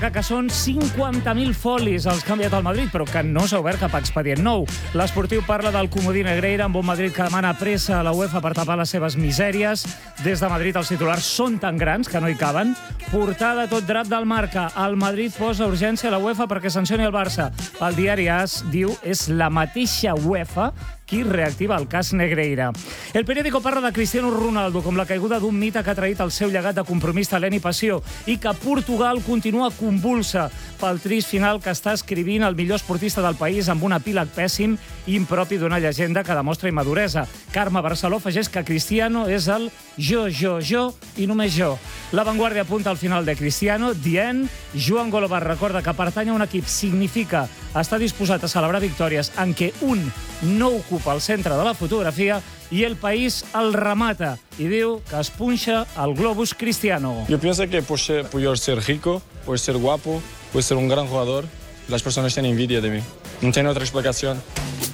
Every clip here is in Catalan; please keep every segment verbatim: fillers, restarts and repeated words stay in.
que són cinquanta mil folis els que ha enviat al Madrid, però que no s'ha obert cap expedient nou. L'Esportiu parla del comodí Negreira amb un Madrid que demana pressa a la UEFA per tapar les seves misèries. Des de Madrid els titulars són tan grans que no hi caben. Portada tot drap del Marca. El Madrid posa urgència a la UEFA perquè sancioni el Barça. El diari AS diu és la mateixa UEFA qui reactiva el cas Negreira. El periòdico parla de Cristiano Ronaldo com la caiguda d'un mite que ha traït el seu llegat de compromís, talent i passió i que Portugal continua convulsa pel trist final que està escrivint el millor esportista del país amb un epíleg pèssim impropi d'una llegenda que demostra immaduresa. Carme Barceló afegeix que Cristiano és el jo, jo, jo i només jo. La Vanguardia apunta al final de Cristiano dient Joan Golobart recorda que pertany a un equip significa estar disposat a celebrar victòries en què un no ocupa el centre de la fotografia i el país el remata i diu que es punxa el globus Cristiano. Yo pienso que por ser, por yo ser rico, por ser guapo, por ser un gran jugador, las personas tienen envidia de mí. No tiene otra explicación.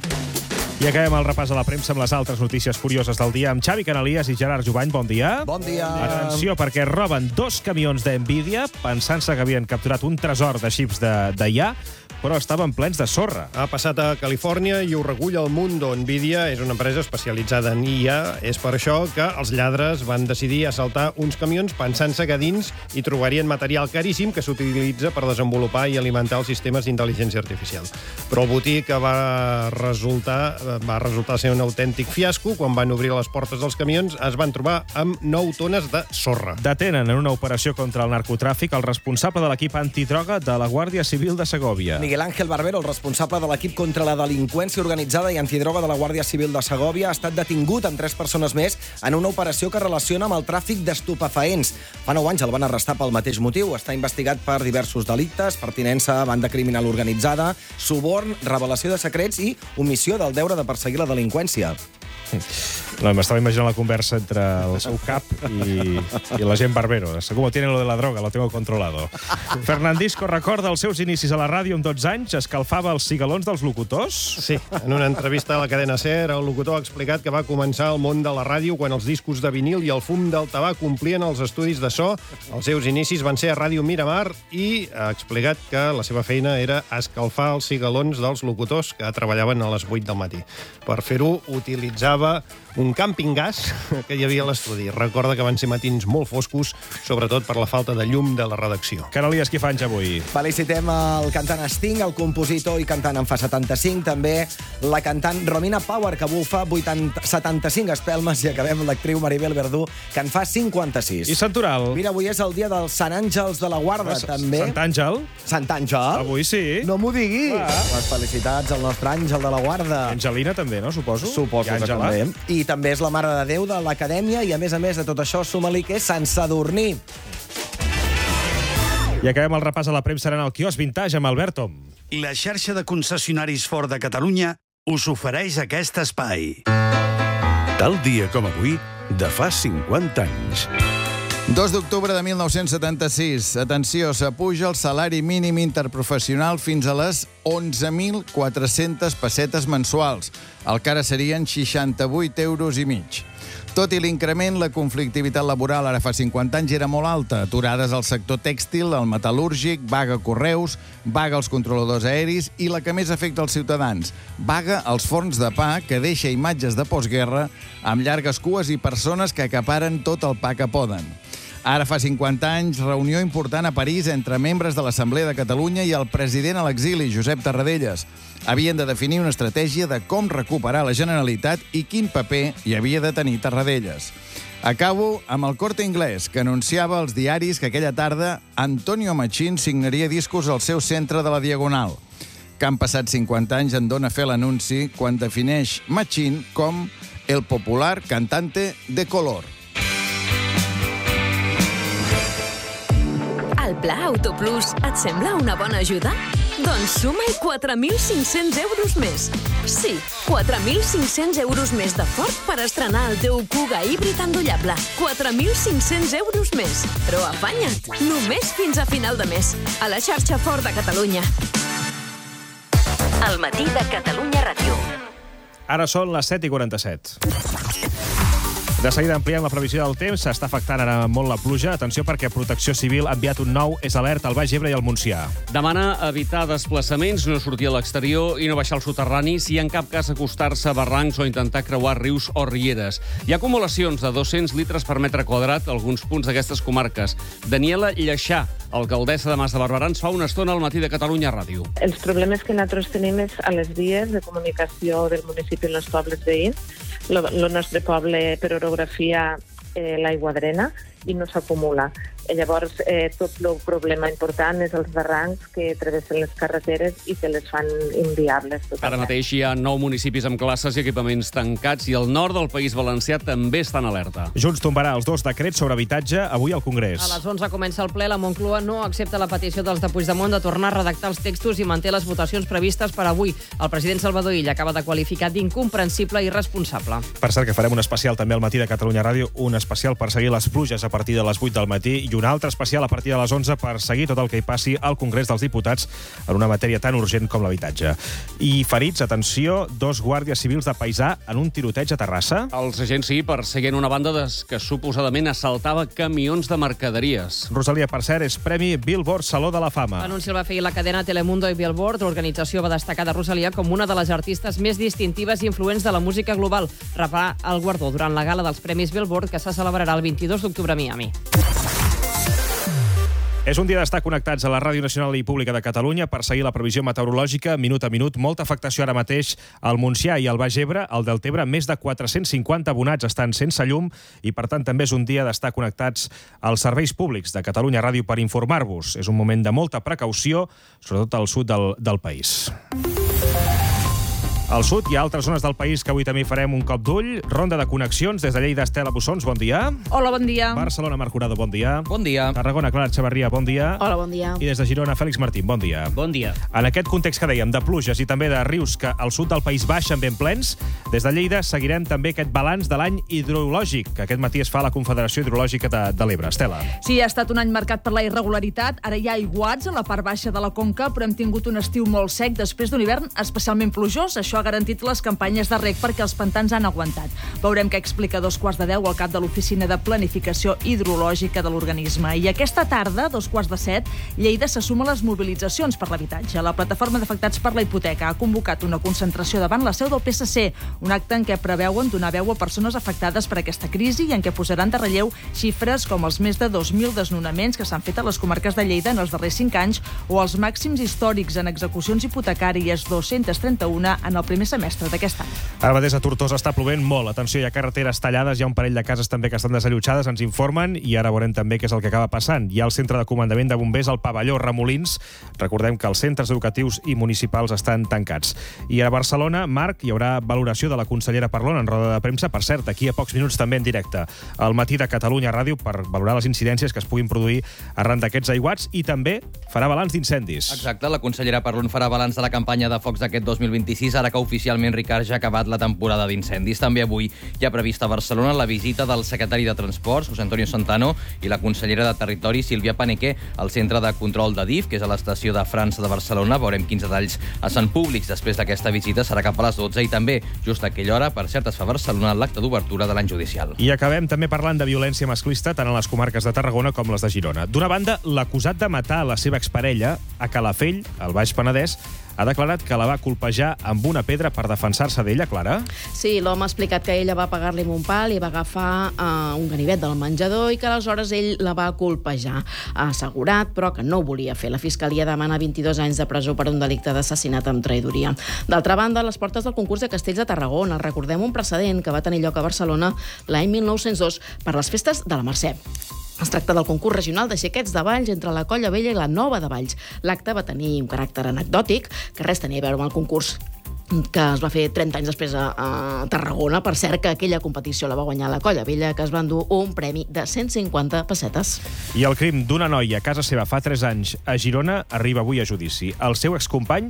I acabem el repàs a la premsa amb les altres notícies curioses del dia amb Xavi Canalies i Gerard Jubany. Bon dia. Bon dia. Atenció, perquè roben dos camions d'Nvidia pensant-se que havien capturat un tresor de xips de, de I A, però estaven plens de sorra. Ha passat a Califòrnia i ho recull El Mundo. Nvidia és una empresa especialitzada en I A. És per això que els lladres van decidir assaltar uns camions pensant-se que dins hi trobarien material caríssim que s'utilitza per desenvolupar i alimentar els sistemes d'intel·ligència artificial. Però el botí que va resultar, va resultar ser un autèntic fiasco. Quan van obrir les portes dels camions es van trobar amb nou tones de sorra. Detenen en una operació contra el narcotràfic el responsable de l'equip antidroga de la Guàrdia Civil de Segòvia. Miguel Ángel Barbero, el responsable de l'equip contra la delinqüència organitzada i antidroga de la Guàrdia Civil de Segòvia, ha estat detingut amb tres persones més en una operació que relaciona amb el tràfic d'estupefaents. Fa nou anys el van arrestar pel mateix motiu. Està investigat per diversos delictes, pertinença a banda criminal organitzada, suborn, revelació de secrets i omissió del deure de perseguir la delinqüència. No, m'estava imaginant la conversa entre el seu cap i, i la gent Barbero. Como tiene lo de la droga, lo tengo controlado. Fernandisco recorda els seus inicis a la ràdio amb dotze anys, escalfava els cigalons dels locutors. Sí, en una entrevista a la cadena SER, el locutor ha explicat que va començar el món de la ràdio quan els discos de vinil i el fum del tabac complien els estudis de so. Els seus inicis van ser a Ràdio Miramar i ha explicat que la seva feina era escalfar els cigalons dels locutors que treballaven a les vuit del matí. Per fer-ho, utilitzava un càmping gas que hi havia a l'estudi. Recorda que van ser matins molt foscos, sobretot per la falta de llum de la redacció. Canalies, qui fa anys avui? Felicitem el cantant Sting, el compositor i cantant en fa setanta-cinc, també la cantant Romina Power, que avui fa setanta-cinc espelmes, i acabem l'actriu Maribel Verdú, que en fa cinquanta-sis. I Sant Oral? Mira, avui és el dia dels Sant Àngels de la Guarda, S també. Sant Àngel? Sant Àngel? Avui sí. No m'ho diguis. Ah. Les felicitats al nostre àngel de la Guarda. Angelina també, no? Suposo. Suposo que també. I també és la Mare de Déu de l'Acadèmia i, a més a més de tot això, suma-li que és Sant Sadurní. I acabem el repàs a la premsa en el quiosc Vintage amb Albert Tom. La xarxa de concessionaris Ford de Catalunya us ofereix aquest espai. Tal dia com avui, de fa cinquanta anys. dos d'octubre de mil nou-cents setanta-sis. Atenció, s'apuja el salari mínim interprofessional fins a les onze mil quatre-centes pessetes mensuals. El que ara serien seixanta-vuit euros i mig. Tot i l'increment, la conflictivitat laboral ara fa cinquanta anys era molt alta. Aturades al sector tèxtil, al metal·lúrgic, vaga correus, vaga als controladors aeris i la que més afecta als ciutadans, vaga als forns de pa, que deixa imatges de postguerra amb llargues cues i persones que acaparen tot el pa que poden. Ara fa cinquanta anys, reunió important a París entre membres de l'Assemblea de Catalunya i el president a l'exili, Josep Tarradellas. Havien de definir una estratègia de com recuperar la Generalitat i quin paper hi havia de tenir Tarradellas. Acabo amb el Corte Inglés, que anunciava als diaris que aquella tarda Antonio Machín signaria discos al seu centre de la Diagonal. Que han passat cinquanta anys en dona fer l'anunci quan defineix Machín com el popular cantante de color. El Pla Autoplus et sembla una bona ajuda? Doncs suma-hi quatre mil cinc-cents euros més. Sí, quatre mil cinc-cents euros més de Ford per estrenar el teu Kuga híbrid endollable. quatre mil cinc-cents euros més. Però afanya't, només fins a final de mes. A la xarxa Ford de Catalunya. El matí de Catalunya Ràdio. Ara són les set i quaranta-set. De seguida ampliem la previsió del temps. S'està afectant ara molt la pluja. Atenció perquè Protecció Civil ha enviat un nou és alert al Baix Ebre i al Montsià. Demana evitar desplaçaments, no sortir a l'exterior i no baixar als soterranis i en cap cas acostar-se a barrancs o intentar creuar rius o rieres. Hi ha acumulacions de dos-cents litres per metre quadrat a alguns punts d'aquestes comarques. Daniela Lleixà, alcaldessa de Mas de Barberans, fa una estona al Matí de Catalunya Ràdio. Els problemes que nosaltres tenim és a les vies de comunicació del municipi i els pobles veïns. El nostre poble, per orografia, eh, l'aigua drena i no s'acumula. Llavors, eh, tot el problema important és els barrancs que travessen les carreteres i que les fan inviables. Totalment. Ara mateix hi ha nou municipis amb classes i equipaments tancats i el nord del País Valencià també està en alerta. Junts tombarà els dos decrets sobre habitatge avui al Congrés. A les onze comença el ple. La Moncloa no accepta la petició dels de Puigdemont de tornar a redactar els textos i manté les votacions previstes per avui. El president Salvador Illa acaba de qualificar d'incomprensible i irresponsable. Per cert, que farem un especial també al Matí de Catalunya Ràdio, un especial per seguir les pluges a partir de les vuit del matí i un altre especial a partir de les onze per seguir tot el que hi passi al Congrés dels Diputats en una matèria tan urgent com l'habitatge. I ferits, atenció, dos guàrdies civils de paisà en un tiroteig a Terrassa. Els agents sí perseguien una banda des que suposadament assaltava camions de mercaderies. Rosalia, per cert, és Premi Billboard Saló de la Fama. L'anunci el va fer la cadena Telemundo i Billboard. L'organització va destacar de Rosalia com una de les artistes més distintives i influents de la música global. Rebrà el guardó durant la gala dels Premis Billboard que se celebrarà el vint-i-dos d'octubre a Miami. És un dia d'estar connectats a la Ràdio Nacional i Pública de Catalunya per seguir la previsió meteorològica minut a minut. Molta afectació ara mateix al Montsià i al Baix Ebre. Al Deltebre, més de quatre-cents cinquanta abonats estan sense llum i, per tant, també és un dia d'estar connectats als serveis públics de Catalunya Ràdio per informar-vos. És un moment de molta precaució, sobretot al sud del, del país. Al sud hi ha altres zones del país que avui també farem un cop d'ull. Ronda de connexions des de Lleida, Estela Bussons, bon dia. Hola, bon dia. Barcelona, Marc Jurado, bon dia. Bon dia. Tarragona, Clara Echevarria, bon dia. Hola, bon dia. I des de Girona, Fèlix Martín, bon dia. Bon dia. En aquest context que dèiem de pluges i també de rius que al sud del país baixen ben plens, des de Lleida seguirem també aquest balanç de l'any hidrològic que aquest matí es fa a la Confederació Hidrològica de, de l'Ebre. Estela. Sí, ha estat un any marcat per la irregularitat. Ara hi ha aiguats a la part baixa de la conca, però hem tingut un estiu molt sec després d'un hivern especialment plujós. Això ha garantit les campanyes de reg perquè els pantans han aguantat. Veurem què explica a dos quarts de deu al cap de l'Oficina de Planificació Hidrològica de l'organisme. I aquesta tarda, a dos quarts de set, Lleida se suma a les mobilitzacions per l'habitatge. La Plataforma d'Afectats per la Hipoteca ha convocat una concentració davant la seu del P S C, un acte en què preveuen donar veu a persones afectades per aquesta crisi i en què posaran de relleu xifres com els més de dos mil desnonaments que s'han fet a les comarques de Lleida en els darrers cinc anys o els màxims històrics en execucions hipotecàries, dos-cents trenta-u en el primer semestre d'aquest any. Ara mateix a Tortosa està plovent molt. Atenció, hi ha carreteres tallades, hi ha un parell de cases també que estan desallotjades, ens informen, i ara veurem també què és el que acaba passant. Hi ha el centre de comandament de bombers al pavelló Remolins. Recordem que els centres educatius i municipals estan tancats. I a Barcelona, Marc, hi haurà valoració de la consellera Parlon en roda de premsa. Per cert, aquí a pocs minuts també en directe al Matí de Catalunya Ràdio per valorar les incidències que es puguin produir arran d'aquests aiguats i també farà balanç d'incendis. Exacte, la consellera Parlon farà balanç de la campanya de focs d'aquest dos mil vint-i-sis, ara que oficialment Ricard ja ha acabat la temporada d'incendis. També avui hi ha prevista a Barcelona la visita del secretari de Transports, José Antonio Santano, i la consellera de Territori, Sílvia Paneque, al centre de control de D I F, que és a l'estació de França de Barcelona. Veurem quins detalls són públics després d'aquesta visita. Serà cap a les dotze i també, just a aquella hora, per cert, es fa a Barcelona l'acte d'obertura de l'any judicial. I acabem també parlant de violència masclista tant a les comarques de Tarragona com les de Girona. D'una banda, l'acusat de matar la seva exparella a Calafell, al Baix Penedès, ha declarat que la va colpejar amb una pedra per defensar-se d'ella, Clara? Sí, l'home ha explicat que ella va pegar-li amb un pal i va agafar uh, un ganivet del menjador i que aleshores ell la va colpejar. Ha assegurat, però, que no ho volia fer. La Fiscalia demana vint-i-dos anys de presó per un delicte d'assassinat amb traïdoria. D'altra banda, les portes del concurs de Castells de Tarragona. Recordem un precedent que va tenir lloc a Barcelona l'any mil nou-cents dos per les festes de la Mercè. Es tracta del concurs regional de xiquets de Valls entre la Colla Vella i la Nova de Valls. L'acte va tenir un caràcter anecdòtic que res tenia a veure amb el concurs que es va fer trenta anys després a, a Tarragona. Per cert, que aquella competició la va guanyar la Colla Vella, que es va endur un premi de cent cinquanta pessetes. I el crim d'una noia a casa seva fa tres anys a Girona arriba avui a judici. El seu excompany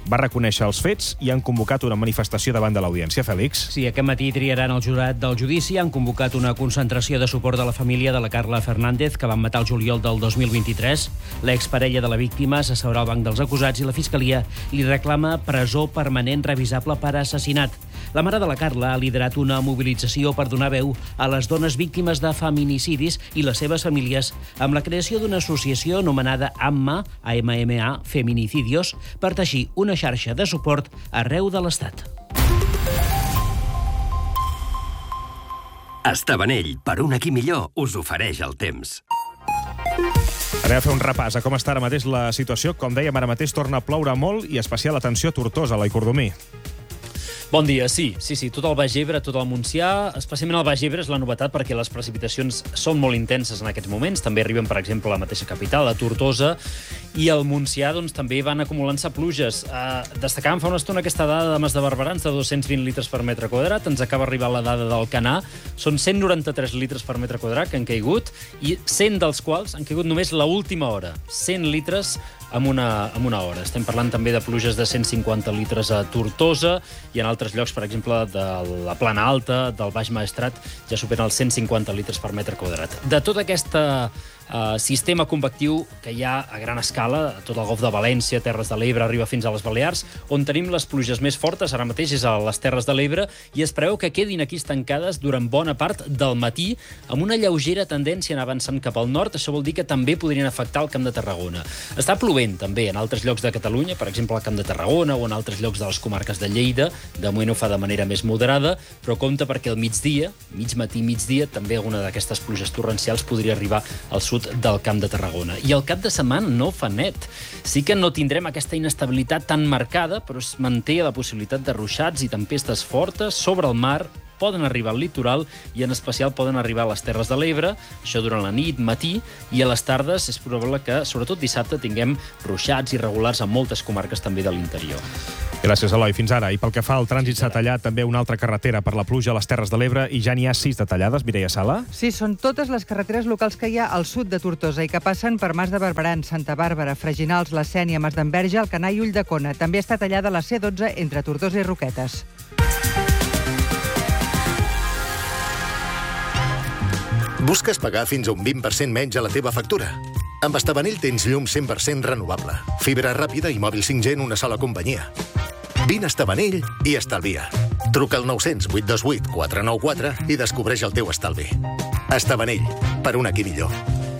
va reconèixer els fets i han convocat una manifestació davant de l'audiència. Fèlix? Sí, aquest matí triaran el jurat del judici. Han convocat una concentració de suport de la família de la Carla Fernández, que van matar el juliol del dos mil vint-i-tres. L'exparella de la víctima s'asseurà al banc dels acusats i la Fiscalia li reclama presó permanent revisable per assassinat. La mare de la Carla ha liderat una mobilització per donar veu a les dones víctimes de feminicidis i les seves famílies amb la creació d'una associació anomenada AMMA, A M M A, Feminicidios, per teixir una xarxa de suport arreu de l'Estat. Estabanell, per un aquí millor, us ofereix el temps. Anem a fer un repàs a com està ara mateix la situació. Com dèiem, ara mateix torna a ploure molt i especial atenció a Tortosa, a la Icordomí. Bon dia, sí, sí, sí, tot el Baix Ebre, tot el Montsià, especialment el Baix Ebre és la novetat perquè les precipitacions són molt intenses en aquests moments, també arriben, per exemple, a la mateixa capital, a Tortosa, i al Montsià doncs, també van acumulant-se pluges. Eh, destacàvem fa una estona aquesta dada de Mas de Barberans de dos-cents vint litres per metre quadrat, ens acaba arribar la dada del Canà, són cent noranta-tres litres per metre quadrat que han caigut, i cent dels quals han caigut només l'última hora, cent litres en una, en una hora. Estem parlant també de pluges de cent cinquanta litres a Tortosa i en altres llocs, per exemple, de la Plana Alta, del Baix Maestrat, ja superen els cent cinquanta litres per metre quadrat. De tota aquesta Uh, sistema convectiu que hi ha a gran escala, tot el Golf de València, Terres de l'Ebre, arriba fins a les Balears, on tenim les pluges més fortes, ara mateix és a les Terres de l'Ebre, i es preveu que quedin aquí estancades durant bona part del matí, amb una lleugera tendència a anar avançant cap al nord. Això vol dir que també podrien afectar el Camp de Tarragona. Està plovent també en altres llocs de Catalunya, per exemple al Camp de Tarragona o en altres llocs de les comarques de Lleida. De moment ho fa de manera més moderada, però compte perquè al migdia, mig matí, migdia, també alguna d'aquestes pluges torrencials podria arribar al sud del Camp de Tarragona. I el cap de setmana no fa net. Sí que no tindrem aquesta inestabilitat tan marcada, però es manté la possibilitat de ruixats i tempestes fortes sobre el mar, poden arribar al litoral i en especial poden arribar a les Terres de l'Ebre, això durant la nit, matí, i a les tardes és probable que, sobretot dissabte, tinguem ruixats irregulars a moltes comarques també de l'interior. Gràcies, Eloi. Fins ara. I pel que fa al trànsit, s'ha tallat també una altra carretera per la pluja a les Terres de l'Ebre i ja n'hi ha sis de tallades. Mireia Sala? Sí, són totes les carreteres locals que hi ha al sud de Tortosa i que passen per Mas de Barberans, Santa Bàrbara, Freginals, la Sénia, Mas d'Enverge, Alcanar i Ulldecona. També està tallada la C dotze entre Tortosa i Roquetes. Busques pagar fins a un vint per cent menys a la teva factura? Amb Estabanell tens llum cent per cent renovable, fibra ràpida i mòbil cinc G en una sola companyia. Vine a Estabanell i estalvia. Truca al nou cents, vuit dos vuit, quatre nou quatre i descobreix el teu estalvi. Estabanell, per un aquí millor.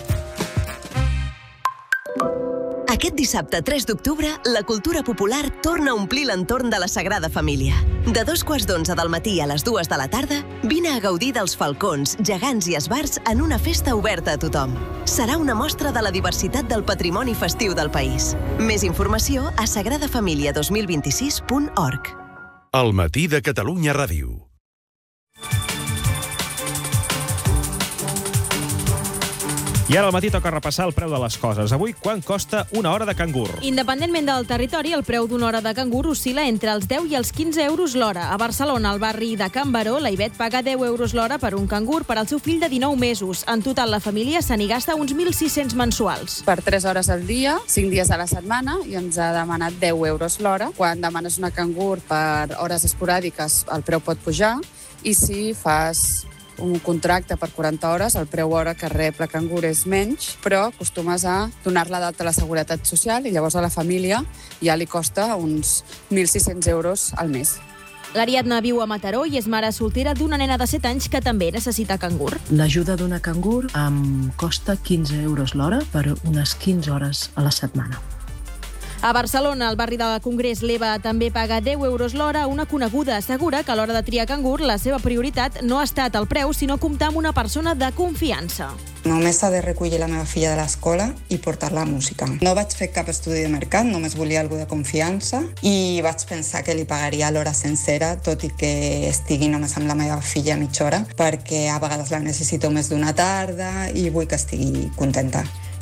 Aquest dissabte tres d'octubre, la cultura popular torna a omplir l'entorn de la Sagrada Família. De dos quarts d'onze del matí a les dues de la tarda, vine a gaudir dels falcons, gegants i esbarts en una festa oberta a tothom. Serà una mostra de la diversitat del patrimoni festiu del país. Més informació a sagrada família dos mil vint-i-sis punt org. El matí de Catalunya Ràdio. I ara al matí toca repassar el preu de les coses. Avui, quan costa una hora de cangur? Independentment del territori, el preu d'una hora de cangur oscil·la entre els deu i els quinze euros l'hora. A Barcelona, al barri de Can Baró, la Ivet paga deu euros l'hora per un cangur per al seu fill de dinou mesos. En total, la família se n'hi gasta uns mil sis-cents mensuals. Per tres hores al dia, cinc dies a la setmana, i ens ha demanat deu euros l'hora. Quan demanes una cangur per hores esporàdiques, el preu pot pujar, i si fas un contracte per quaranta hores, el preu hora que rep la cangur és menys, però acostumes a donar-la d'alta a la Seguretat Social i llavors a la família ja li costa uns mil sis-cents euros al mes. L'Ariadna viu a Mataró i és mare soltera d'una nena de set anys que també necessita cangur. L'ajuda d'una cangur em costa quinze euros l'hora per unes quinze hores a la setmana. A Barcelona, al barri del Congrés, l'Eva també paga deu euros l'hora. Una coneguda assegura que a l'hora de triar cangur la seva prioritat no ha estat el preu, sinó comptar amb una persona de confiança. Només s'ha de recollir la meva filla de l'escola i portar-la a música. No vaig fer cap estudi de mercat, només volia algú de confiança i vaig pensar que li pagaria l'hora sencera, tot i que estigui només amb la meva filla mitja hora, perquè a vegades la necessito més d'una tarda i vull que estigui contenta.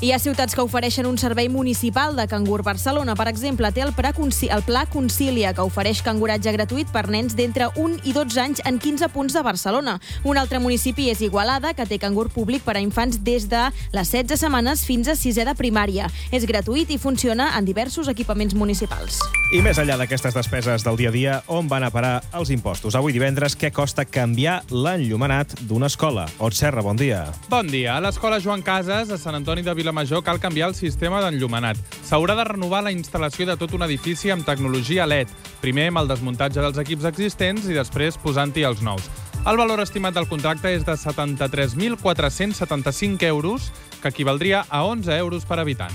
Hi ha ciutats que ofereixen un servei municipal de cangur. Barcelona, per exemple, té el, Conci- el Pla Concília, que ofereix canguratge gratuït per nens d'entre un i dotze anys en quinze punts de Barcelona. Un altre municipi és Igualada, que té cangur públic per a infants des de les setze setmanes fins a sisè de primària. És gratuït i funciona en diversos equipaments municipals. I més enllà d'aquestes despeses del dia a dia, on van a parar els impostos? Avui divendres, què costa canviar l'enllumenat d'una escola? Ot Serra, bon dia. Bon dia. A l'escola Joan Casas, a Sant Antoni de Vilamajor, cal canviar el sistema d'enllumenat. S'haurà de renovar la instal·lació de tot un edifici amb tecnologia L E D. Primer amb el desmuntatge dels equips existents i després posant-hi els nous. El valor estimat del contracte és de setanta-tres mil quatre-cents setanta-cinc euros, que equivaldria a onze euros per habitant.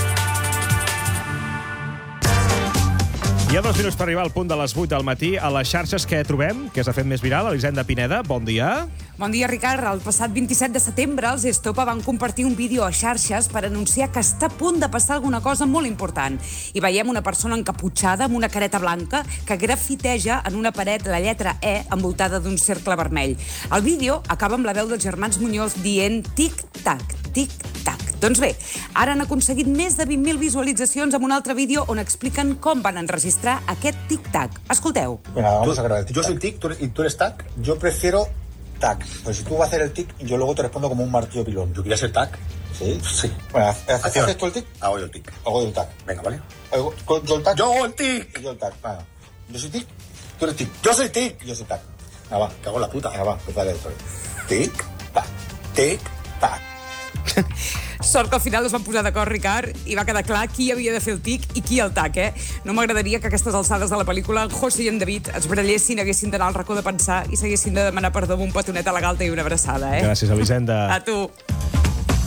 Hi ha dos minuts per arribar al punt de les vuit del matí. A les xarxes que trobem, que s'ha fet més viral, Elisenda Pineda, bon dia. Bon dia, Ricard. El passat vint-i-set de setembre, els Estopa van compartir un vídeo a xarxes per anunciar que està a punt de passar alguna cosa molt important. I veiem una persona encaputxada amb una careta blanca que grafiteja en una paret la lletra E envoltada d'un cercle vermell. El vídeo acaba amb la veu dels germans Muñoz dient tic-tac, tic-tac. Doncs bé, ara han aconseguit més de vint mil visualitzacions amb un altre vídeo on expliquen com van enregistrar aquest tic-tac. Escolteu. Venga, vamos a grabar el tic. Yo soy tic tú eres, y tú eres tac. Yo prefiero tac. Pues si tú vas a hacer el tic, yo luego te respondo como un martillo pilón. ¿Yo quería ser tac? Sí. Sí. Bueno, ¿haces, ¿haces tú el tic? Hago yo el tic. Hago yo el tac. Venga, ¿vale? Hago, yo el tac. Yo hago el tic. Y yo el tac. Venga. Yo soy tic. Tú eres tic. Yo soy tic. Yo soy tac. Venga, va. Cago en la puta. Venga, va. Pues dale otra vez. Tic, tac. Tic, tac. Sort que al final es van posar d'acord, Ricard, i va quedar clar qui havia de fer el tic i qui el tac, eh? No m'agradaria que a aquestes alçades de la pel·lícula en José i en David es barallessin, haguessin d'anar al racó de pensar i s'haguessin de demanar perdó amb un petonet a la galta i una abraçada, eh? Gràcies, Elisenda. A tu.